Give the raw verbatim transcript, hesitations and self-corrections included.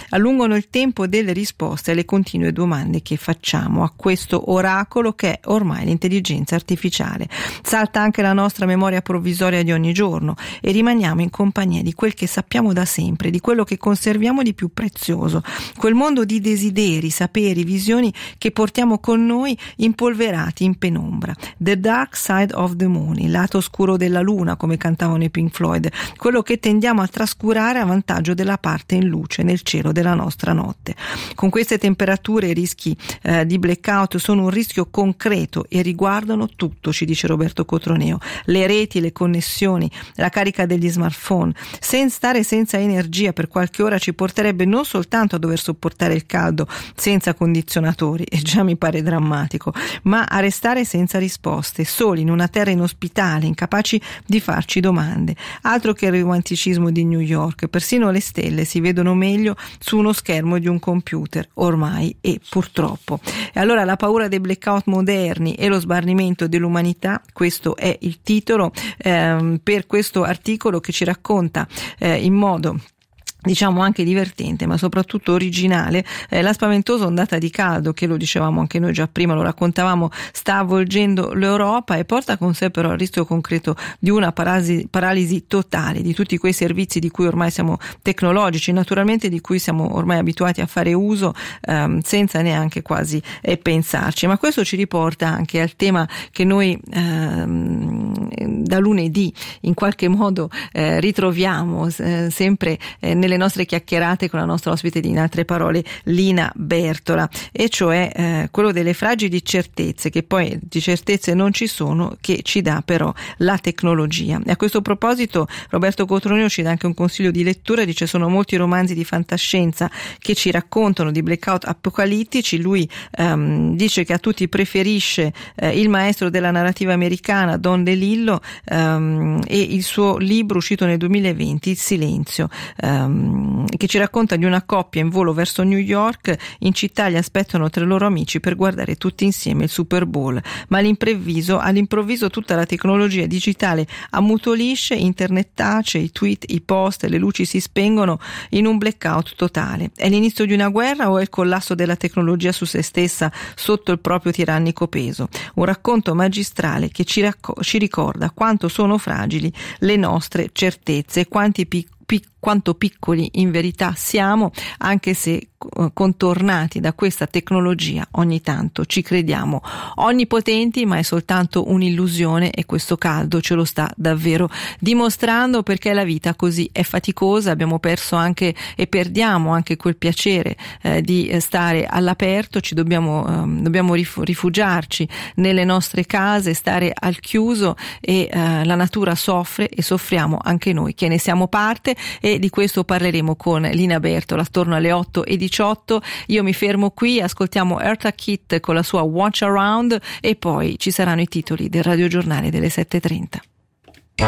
allungano il tempo delle risposte alle continue domande che facciamo a questo oracolo che è ormai l'intelligenza artificiale. Salta anche la nostra memoria provvisoria di ogni giorno e rimaniamo in compagnia di quel che sappiamo da sempre, di quello che conserviamo di più prezioso, quel mondo di desideri, saperi, visioni che portiamo con noi impolverati in penombra. The Dark Side of the Moon, il lato oscuro della luna, come cantavano i Pink Floyd, quello che tendiamo a trascurare a vantaggio della parte in luce nel cielo della nostra notte. Con queste temperature i rischi eh, di blackout sono un rischio concreto e riguardano tutto, ci dice Roberto Cotroneo, le reti, le connessioni, la carica degli smartphone. Sen stare senza energia per qualche ora ci porterebbe non soltanto a dover sopportare il caldo senza condizionatori, e già mi pare drammatico, ma a restare senza risposte, soli in una terra inospitale, incapaci di farci domande. Altro che il romanticismo di New York, persino le stelle si vedono meglio su uno schermo di un computer, ormai e purtroppo. E allora la paura dei blackout moderni e lo sbarrimento dell'umanità, questo è il titolo ehm, per questo articolo che ci racconta eh, in modo diciamo anche divertente ma soprattutto originale eh, la spaventosa ondata di caldo che, lo dicevamo anche noi già prima, lo raccontavamo, sta avvolgendo l'Europa e porta con sé però il rischio concreto di una parasi, paralisi totale di tutti quei servizi di cui ormai siamo tecnologici, naturalmente di cui siamo ormai abituati a fare uso ehm, senza neanche quasi eh, pensarci. Ma questo ci riporta anche al tema che noi ehm, da lunedì in qualche modo eh, ritroviamo eh, sempre eh, nel le nostre chiacchierate con la nostra ospite di In altre parole Lina Bertola, e cioè eh, quello delle fragili certezze, che poi di certezze non ci sono, che ci dà però la tecnologia. E a questo proposito Roberto Cotroneo ci dà anche un consiglio di lettura, dice: sono molti romanzi di fantascienza che ci raccontano di blackout apocalittici. Lui ehm, dice che a tutti preferisce eh, il maestro della narrativa americana Don DeLillo ehm, e il suo libro uscito nel duemilaventi, Il silenzio, ehm, che ci racconta di una coppia in volo verso New York. In città li aspettano tre loro amici per guardare tutti insieme il Super Bowl, ma all'improvviso, all'improvviso tutta la tecnologia digitale ammutolisce, internet tace, i tweet, i post, le luci si spengono in un blackout totale. È l'inizio di una guerra o è il collasso della tecnologia su se stessa sotto il proprio tirannico peso? Un racconto magistrale che ci, racco- ci ricorda quanto sono fragili le nostre certezze e quanti piccoli Pic- quanto piccoli in verità siamo, anche se contornati da questa tecnologia ogni tanto ci crediamo onnipotenti, ma è soltanto un'illusione, e questo caldo ce lo sta davvero dimostrando, perché la vita così è faticosa. Abbiamo perso anche e perdiamo anche quel piacere eh, di stare all'aperto, ci dobbiamo, eh, dobbiamo rif- rifugiarci nelle nostre case, stare al chiuso, e eh, la natura soffre e soffriamo anche noi che ne siamo parte, e di questo parleremo con Lina Bertola attorno alle otto e diciotto. Io mi fermo qui, ascoltiamo Eartha Kitt con la sua Watch Around e poi ci saranno i titoli del radiogiornale delle sette e trenta.